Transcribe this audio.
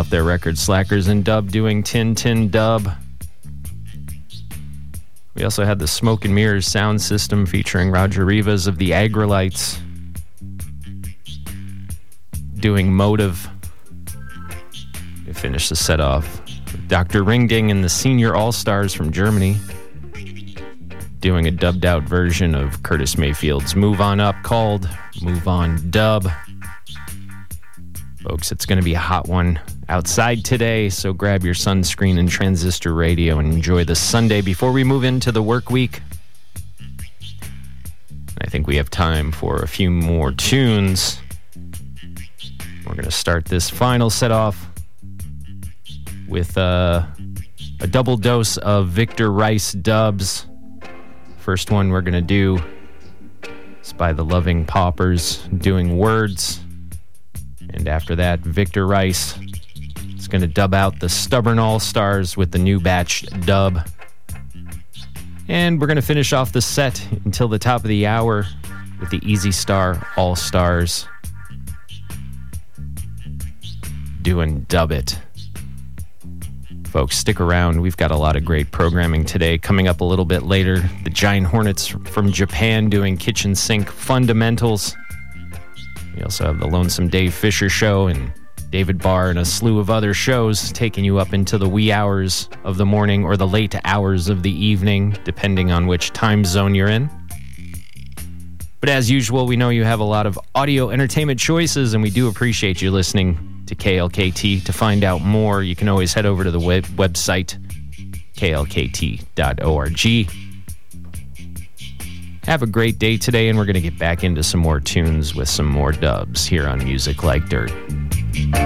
off their record Slackers and Dub doing Tin Tin Dub. We also had the Smoke and Mirrors sound system featuring Roger Rivas of the Agrolites doing Motive. We finished the set off with Dr. Ringding and the Senior All-Stars from Germany doing a dubbed out version of Curtis Mayfield's Move On Up called Move On Dub. Folks, it's going to be a hot one outside today, so grab your sunscreen and transistor radio and enjoy the Sunday before we move into the work week. I think we have time for a few more tunes. We're going to start this final set off with a double dose of Victor Rice dubs. First one we're going to do is by the Loving Paupers doing Words. And after that, Victor Rice is going to dub out the Stubborn All-Stars with the new batch dub. And we're going to finish off the set until the top of the hour with the Easy Star All-Stars doing Dub It. Folks, stick around. We've got a lot of great programming today. Coming up a little bit later, the Giant Hornets from Japan doing Kitchen Sink Fundamentals. We also have the Lonesome Dave Fisher Show and David Barr and a slew of other shows taking you up into the wee hours of the morning or the late hours of the evening, depending on which time zone you're in. But as usual, we know you have a lot of audio entertainment choices, and we do appreciate you listening to KLKT. To find out more, you can always head over to the website, klkt.org. Have a great day today, and we're going to get back into some more tunes with some more dubs here on Music Like Dirt.